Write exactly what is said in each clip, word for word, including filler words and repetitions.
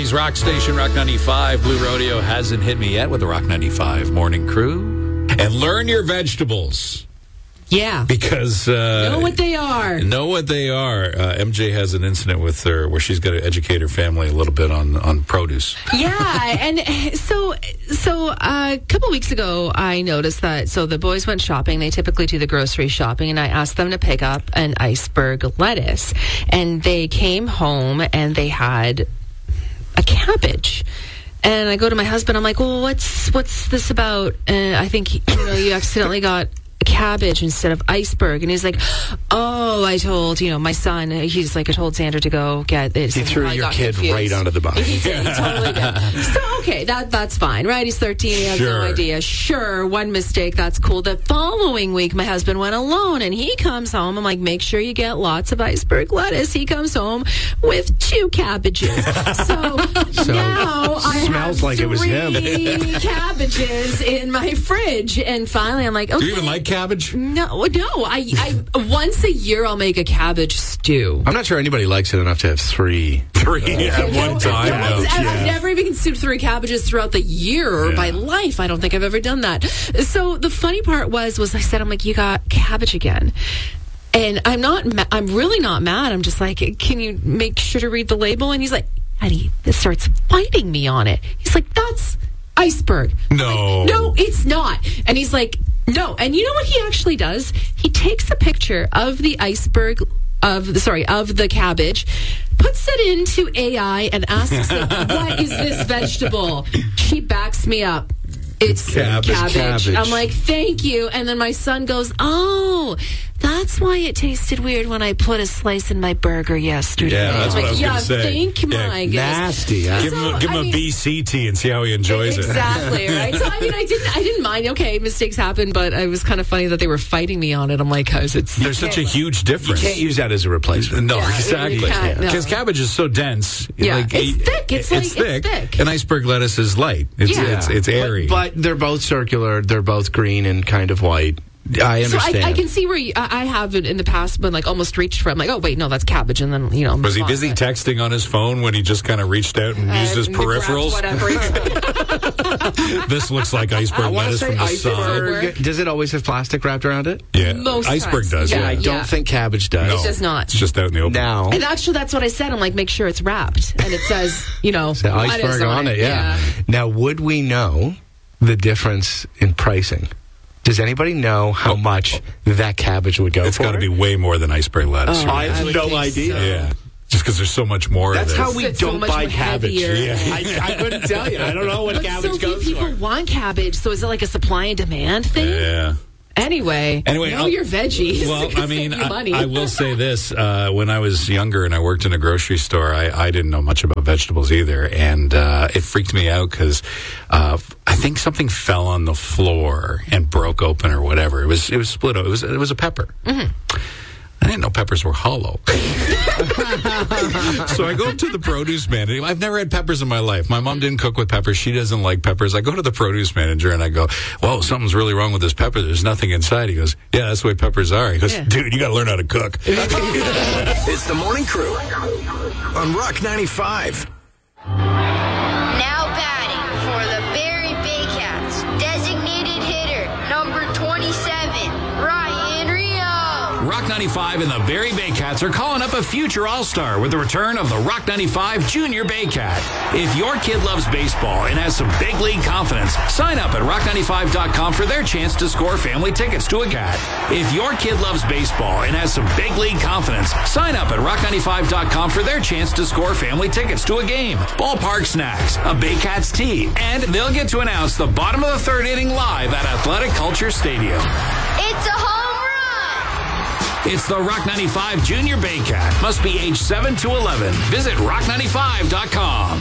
Calgary's rock station, Rock ninety-five. Blue Rodeo hasn't hit me yet with the Rock ninety-five Morning Crew. And learn your vegetables. Yeah. Because... Uh, know what they are. Know what they are. Uh, M J has an incident with her where she's got to educate her family a little bit on, on produce. Yeah. And so so uh, a couple weeks ago, I noticed that, so the boys went shopping. They typically do the grocery shopping, and I asked them to pick up an iceberg lettuce. And they came home, and they had a cabbage. And I go to my husband. I'm like, well, what's what's this about? And I think, you know, you accidentally got cabbage instead of iceberg. And he's like, oh, I told, you know, my son, he's like, I told Xander to go get this. He threw your kid confused. right onto the bus. He did. He totally did. So, okay, that that's fine, right? He's thirteen. He has Sure. no idea. Sure, one mistake. That's cool. The following week, my husband went alone, and he comes home. I'm like, make sure you get lots of iceberg lettuce. He comes home with two cabbages. So, So, now I smells have like it was three him. cabbages in my fridge. And finally, I'm like, okay. Do you even like cabbage? No, no. I, I once a year I'll make a cabbage stew. I'm not sure anybody likes it enough to have three. Three at No, one time. no, No. I've, I've never even consumed three cabbages throughout the year of Yeah. my life. I don't think I've ever done that. So the funny part was, was I said, I'm like, you got cabbage again. And I'm not, ma- I'm really not mad. I'm just like, can you make sure to read the label? And he's like, and he starts fighting me on it. He's like, that's iceberg. I'm No. like, no, it's not. And he's like, no. And you know what he actually does? He takes a picture of the iceberg, of the, sorry, of the cabbage, puts it into A I and asks it, what is this vegetable? She backs me up. It's Cabbage. cabbage. Cabbage. I'm like, thank you. And then my son goes, oh, that's why it tasted weird when I put a slice in my burger yesterday. Yeah, that's I'm what like, I was yeah, gonna say. thank Yeah, my goodness. Nasty. Huh? Give him, So, give him I a mean- B C T and see how he enjoys Exactly, right? So I mean, I didn't, I didn't mind. Okay, mistakes happen, but it was kind of funny that they were fighting me on it. I'm like, cause it's it. There's such a huge You difference. can't use that as a replacement. No, Yeah, exactly. you can't, no. Because cabbage is so dense. Yeah, it's thick. It's like- it's thick. And iceberg lettuce is light. It's Yeah. it's, it's airy. But, but they're both circular. They're both green and kind of white. I So understand. I, I can see where you, I I have it in the past been like almost reached for. I'm like, oh wait, no, that's cabbage, and then you know. was he move on. busy texting on his phone when he just kind of reached out and used his And grabbed peripherals? Whatever. This looks like iceberg I want to lettuce say from the side. iceberg. Does it always have plastic wrapped around it? Yeah, Most iceberg times. does. Yeah, Yeah, I don't Yeah. think cabbage does. No, It does not. It's just out in the open. Now, And actually, that's what I said. I'm like, make sure it's wrapped, and it says, you know, the lettuce iceberg on it. Yeah. Now, would we know the difference in pricing? Does anybody know how much that cabbage would go It's for? got to be way more than iceberg lettuce. Oh, right? I have would no think idea. so. Yeah, just because there's so much more That's of how it. we It's so don't much buy more cabbage. heavier. Yeah. I, I couldn't tell you. I don't know what But cabbage so few goes people for. want cabbage. So is it like a supply and demand thing? Yeah. Anyway, Anyway, know I'll- your veggies. Well, It's I gonna mean, save you I, money. I will say this: uh, when I was younger and I worked in a grocery store, I, I didn't know much about vegetables either, and uh, it freaked me out because uh, I think something fell on the floor and broke open or whatever. It was it was split. It was it was a pepper. Mm-hmm. I didn't know peppers were hollow. So I go up to the produce manager. I've never had peppers in my life. My mom didn't cook with peppers. She doesn't like peppers. I go to the produce manager and I go, well, something's really wrong with this pepper. There's nothing inside. He goes, yeah, that's the way peppers are. He goes, Yeah. dude, you got to learn how to cook. It's the Morning Crew on Rock ninety-five. Now batting for the Barry Baycats, designated hitter number twenty-seven, Ryan Rio. Rock ninety-five and the Barry Baycats are calling up a future All-Star with the return of the Rock ninety-five Junior Baycat. If your kid loves baseball and has some big league confidence, sign up at rock ninety-five dot com for their chance to score family tickets to a cat. If your kid loves baseball and has some big league confidence, sign up at rock ninety-five dot com for their chance to score family tickets to a game, ballpark snacks, a Baycats tee, and they'll get to announce the bottom of the third inning live at Athletic Culture Stadium. It's a home run! It's the Rock ninety-five Junior Baycat. Must be age seven to eleven. Visit rock ninety-five dot com.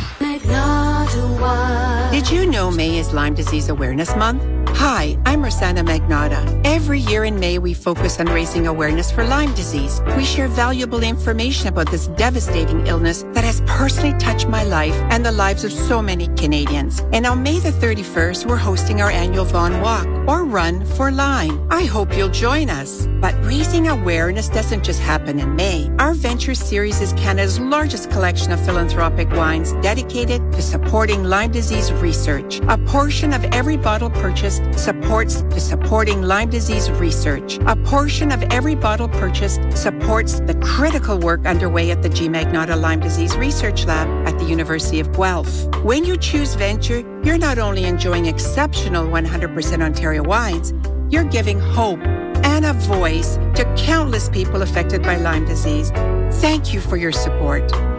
Did you know May is Lyme Disease Awareness Month? Hi, I'm Rosanna Magnotta. Every year in May, we focus on raising awareness for Lyme disease. We share valuable information about this devastating illness that has personally touched my life and the lives of so many Canadians. And on May the thirty-first, we're hosting our annual Vaughan Walk. or Run for Lyme. I hope you'll join us. But raising awareness doesn't just happen in May. Our Venture Series is Canada's largest collection of philanthropic wines dedicated to supporting Lyme disease research. A portion of every bottle purchased supports the Supporting Lyme Disease Research. A portion of every bottle purchased supports the critical work underway at the G. Magnotta Lyme Disease Research Lab at the University of Guelph. When you choose Venture, you're not only enjoying exceptional one hundred percent Ontario wines, you're giving hope and a voice to countless people affected by Lyme disease. Thank you for your support.